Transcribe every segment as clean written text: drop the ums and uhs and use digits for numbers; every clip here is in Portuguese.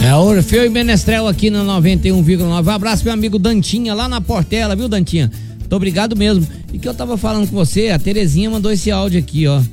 É, Orfeu e Menestrel aqui na 91,9. Um abraço meu amigo Dantinha, lá na Portela, viu, Dantinha? Muito obrigado mesmo. E que eu tava falando com você, a Terezinha mandou esse áudio aqui, ó.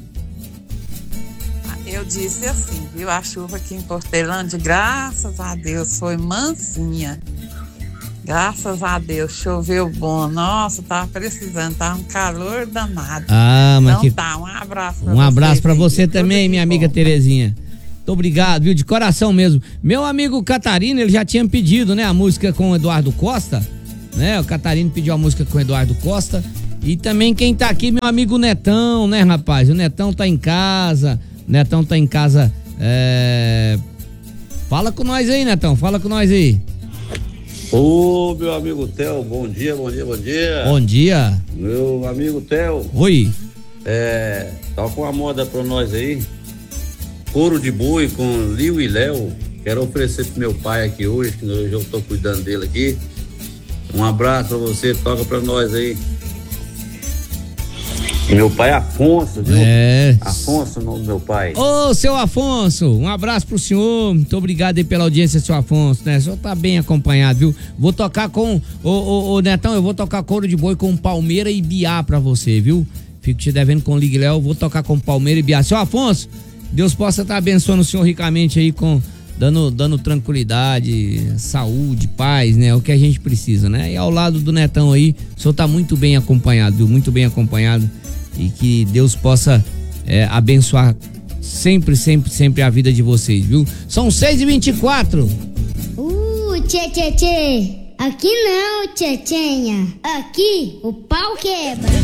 Eu disse assim, viu? A chuva aqui em Portelândia, graças a Deus, foi mansinha. Graças a Deus, choveu bom. Nossa, tava precisando, tava um calor danado. Ah, mas então tá, um abraço pra um abraço pra aí, você também, minha amiga bom. Terezinha. Muito obrigado, viu? De coração mesmo. Meu amigo Catarino, ele já tinha pedido, né? A música com o Eduardo Costa, né? O Catarino pediu a música com o Eduardo Costa. E também quem tá aqui, meu amigo Netão, né, rapaz? O Netão tá em casa. Netão tá em casa. Fala com nós aí, Netão. Fala com nós aí. Ô, meu amigo Theo, bom dia, bom dia, bom dia. Bom dia. Meu amigo Theo. Oi. Toca uma moda pra nós aí. Couro de boi com Liu e Léo. Quero oferecer pro meu pai aqui hoje, que hoje eu tô cuidando dele aqui. Um abraço pra você, toca pra nós aí. Meu pai é Afonso, viu? Afonso é o nome do meu pai. Ô, seu Afonso, um abraço pro senhor. Muito obrigado aí pela audiência, seu Afonso, né? O senhor tá bem acompanhado, viu? Vou tocar com o Netão, eu vou tocar Couro de Boi com Palmeira e Biá pra você, viu? Fico te devendo com o Ligue Léo, vou tocar com Palmeira e Biá. Seu Afonso, Deus possa estar abençoando o senhor ricamente aí, dando tranquilidade, saúde, paz, né? O que a gente precisa, né? E ao lado do Netão aí, o senhor tá muito bem acompanhado, viu? Muito bem acompanhado. E que Deus possa abençoar sempre a vida de vocês, viu? São 6h24. Tchê. Aqui não, tchetchenha. Aqui o pau quebra.